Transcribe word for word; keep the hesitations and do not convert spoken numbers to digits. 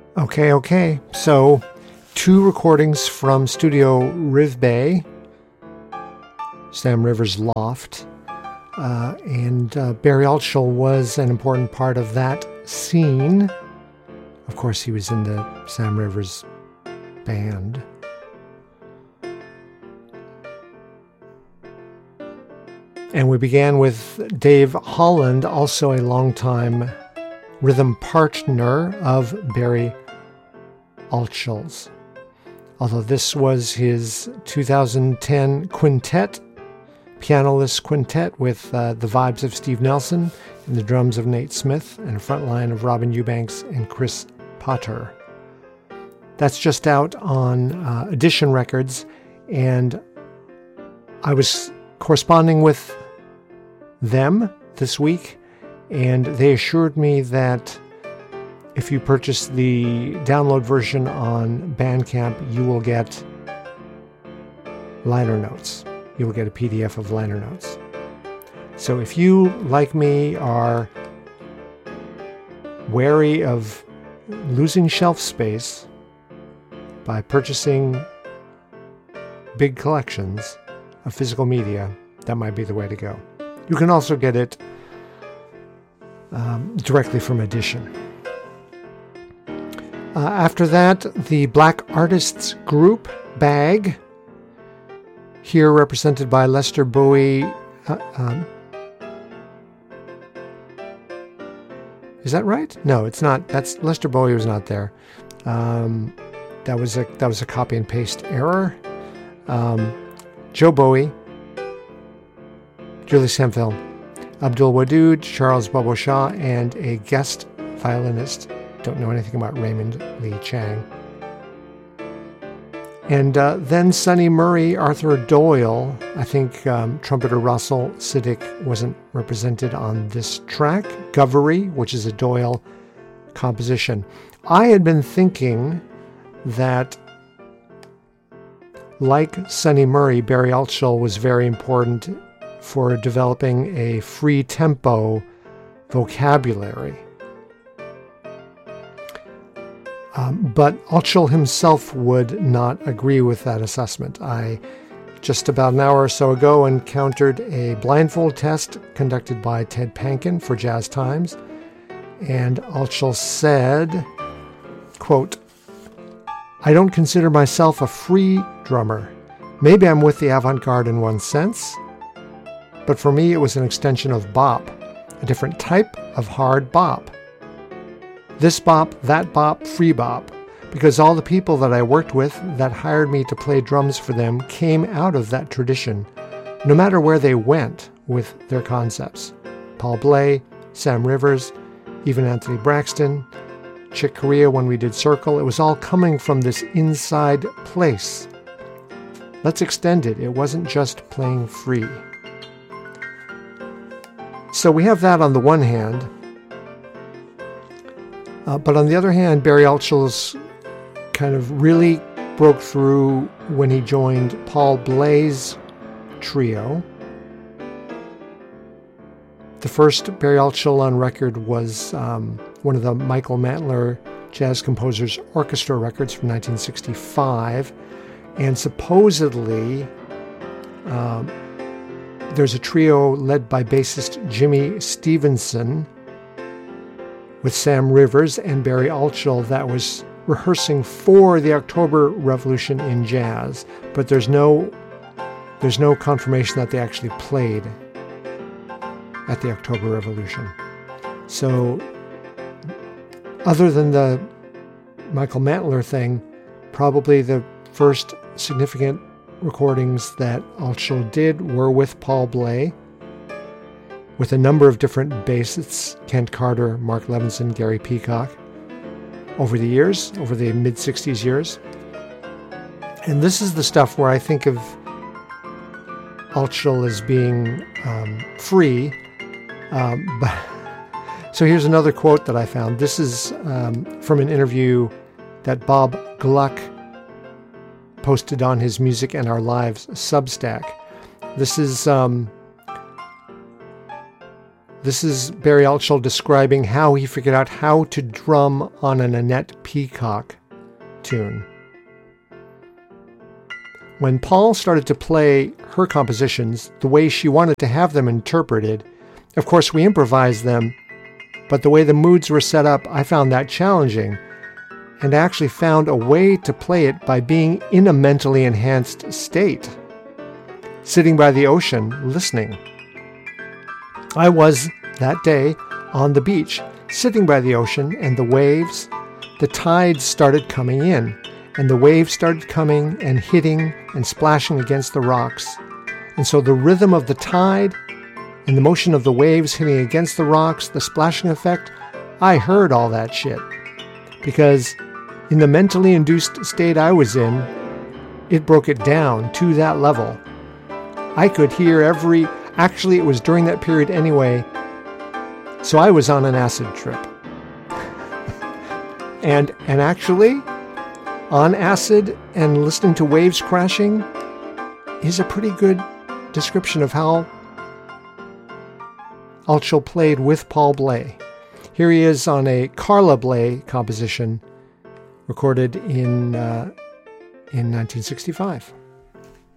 Okay, okay. So, two recordings from Studio Rivbay, Sam Rivers' loft, uh, and uh, Barry Altschul was an important part of that scene. Of course, he was in the Sam Rivers band. And we began with Dave Holland, also a longtime rhythm partner of Barry Altschul's. Although this was his two thousand ten quintet, pianoless quintet with uh, the vibes of Steve Nelson and the drums of Nate Smith and a front line of Robin Eubanks and Chris Potter. That's just out on uh, Edition Records, and I was corresponding with them this week, and they assured me that if you purchase the download version on Bandcamp, you will get liner notes. You will get a P D F of liner notes. So if you, like me, are wary of losing shelf space by purchasing big collections of physical media, that might be the way to go. You can also get it um, directly from Edition. Uh, after that, the Black Artists Group, BAG, here represented by Lester Bowie. Uh, um, is that right? No, it's not. That's Lester Bowie was not there. Um, that was a that was a copy and paste error. Um, Joe Bowie, Julie Samfeld, Abdul Wadud, Charles Bobo Shah, and a guest violinist. Don't know anything about Raymond Lee Chang. And uh, then Sonny Murray, Arthur Doyle. I think um, trumpeter Russell Siddick wasn't represented on this track. Govery, which is a Doyle composition. I had been thinking that, like Sonny Murray, Barry Altschul was very important for developing a free tempo vocabulary. Um, but Altschul himself would not agree with that assessment. I, just about an hour or so ago, encountered a blindfold test conducted by Ted Pankin for Jazz Times, and Altschul said, quote, "I don't consider myself a free drummer. Maybe I'm with the avant-garde in one sense, but for me it was an extension of bop, a different type of hard bop. This bop, that bop, free bop, because all the people that I worked with that hired me to play drums for them came out of that tradition, no matter where they went with their concepts. Paul Bley, Sam Rivers, even Anthony Braxton, Chick Corea when we did Circle, it was all coming from this inside place. Let's extend it. It wasn't just playing free." So we have that on the one hand. Uh, but on the other hand, Barry Altschul's kind of really broke through when he joined Paul Bley's trio. The first Barry Altschul on record was um, one of the Michael Mantler Jazz Composers Orchestra records from nineteen sixty-five. And supposedly, um, there's a trio led by bassist Jimmy Stevenson with Sam Rivers and Barry Altschul that was rehearsing for the October Revolution in jazz, but there's no there's no confirmation that they actually played at the October Revolution. So other than the Michael Mantler thing, probably the first significant recordings that Altschul did were with Paul Bley, with a number of different bassists, Kent Carter, Mark Levinson, Gary Peacock, over the years, over the mid-sixties years. And this is the stuff where I think of Altschul as being um, free. Um, but, so here's another quote that I found. This is um, from an interview that Bob Gluck posted on his Music and Our Lives Substack. This is... Um, This is Barry Altschul describing how he figured out how to drum on an Annette Peacock tune. When Paul started to play her compositions the way she wanted to have them interpreted, of course we improvised them, but the way the moods were set up, I found that challenging, and actually found a way to play it by being in a mentally enhanced state, sitting by the ocean, listening. I was, that day, on the beach, sitting by the ocean, and the waves, the tides started coming in, and the waves started coming and hitting and splashing against the rocks. And so the rhythm of the tide and the motion of the waves hitting against the rocks, the splashing effect, I heard all that shit. Because in the mentally induced state I was in, it broke it down to that level. I could hear every... Actually, it was during that period anyway, so I was on an acid trip. and and actually, on acid and listening to waves crashing is a pretty good description of how Altschul played with Paul Bley. Here he is on a Carla Bley composition recorded in uh, in nineteen sixty-five.